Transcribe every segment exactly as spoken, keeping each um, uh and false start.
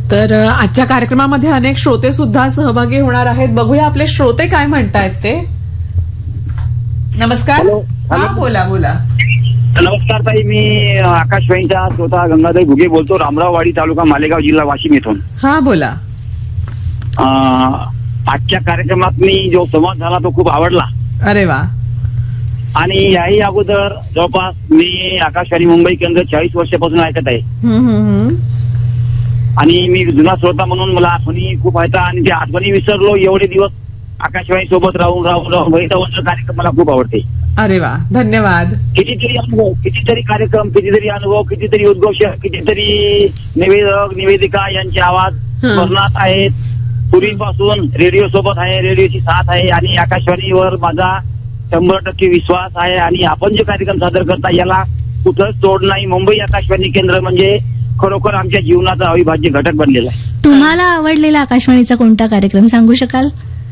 तर अ, आजच्या कार्यक्रमामध्ये अनेक श्रोते सुद्धा सहभागी होणार आहेत. बघूया आपले श्रोते काय म्हणतायत ते. नमस्कार. हॅलो. हा बोला बोला. नमस्कार ताई, मी आकाशवाणीचा स्वतः गंगाधर घुगे बोलतो, रामराववाडी तालुका मालेगाव जिल्हा वाशिम येथून. हा बोला. अं, आजच्या कार्यक्रमात मी जो संवाद झाला तो खूप आवडला. अरे वा. आणि याही अगोदर जवळपास मी आकाशवाणी मुंबई केंद्र चाळीस वर्षापासून ऐकत आहे. हम्म, हम्म, हम्म. आणि मी जुना श्रोता म्हणून मला आठवणी खूप आहेत आणि त्या आठवणी विसरलो एवढे दिवस आकाशवाणी सोबत राहून राहून राहून वैतावंत कार्यक्रम मला खूप आवडते. अरे वा, धन्यवाद. कितीतरी अनुभव, कितीतरी कार्यक्रम, कितीतरी अनुभव, कितीतरी उद्घोषक, कितीतरी निवेदक निवेदिका यांचे आवाज स्मरणात आहेत. पूर्वीपासून रेडिओ सोबत आहे, रेडिओची साथ आहे आणि आकाशवाणीवर माझा शंभर टक्के विश्वास आहे. आणि आपण जे कार्यक्रम सादर करता याला कुठंच तोड नाही. मुंबई आकाशवाणी केंद्र म्हणजे खरोखर आमच्या जीवनाचा अविभाज्य घटक बनलेला आहे. तुम्हाला आवडलेला आकाशवाणीचा कोणता कार्यक्रम सांगू शकाल?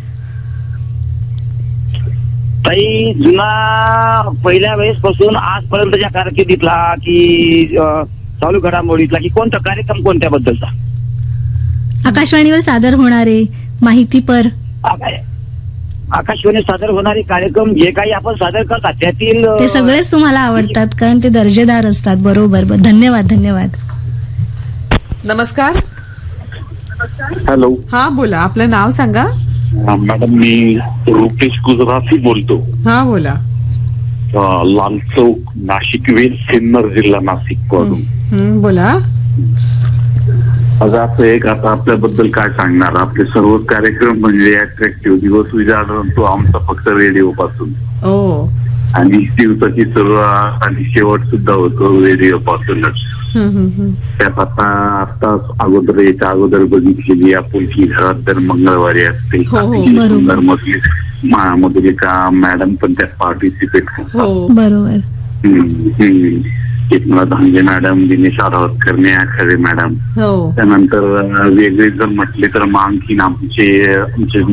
ताई, जुना पहिल्या वेळेस पासून आजपर्यंतच्या कारकिर्दीतला की चालू घडामोडीतला की कोणता कार्यक्रम कोणत्याबद्दलचा? आकाशवाणीवर सादर होणारे माहितीपर. आकाशवाणी सादर होणारे कार्यक्रम जे काही आपण सादर करतात त्यातील ते सगळेच तुम्हाला आवडतात कारण ते दर्जेदार असतात. बरोबर. धन्यवाद धन्यवाद. नमस्कार. हॅलो. हा बोला, आपलं नाव सांगा. मॅडम, मी रुपेश गुजराती बोलतो. हा बोला. लाल चौक, नाशिक वेल, सिन्नर जिल्हा नाशिक मधून. हम्म, बोला. आता असं एक, आता आपल्याबद्दल काय सांगणार, आपले सर्व कार्यक्रम म्हणजे अट्रॅक्टिव्ह. दिवस उजाडून तो आमचा फक्त रेडिओ पासून. ओ. आणि दिवसाची सुरुवात आणि शेवट सुद्धा होतो रेडिओ पासूनच. त्यात आता आता अगोदर याच्या अगोदर बघितलेली आपुलकी घरात दर मंगळवारी असते. सुंदर मधली मधुलिका मॅडम पण त्यात पार्टिसिपेट करतात. बरोबर. मला धांगे मॅडम, दिनेश आरावतकर, नेहा खरे मॅडम. त्यानंतर वेगळे जर म्हटले तर मग आणखीन आमचे आमचे